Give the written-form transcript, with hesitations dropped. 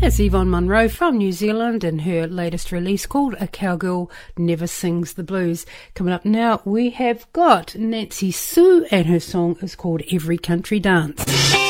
It's Yvonne Munro from New Zealand and her latest release called A Cowgirl Never Sings the Blues. Coming up now, we have got Nancy Sue and her song is called Every Country Dance.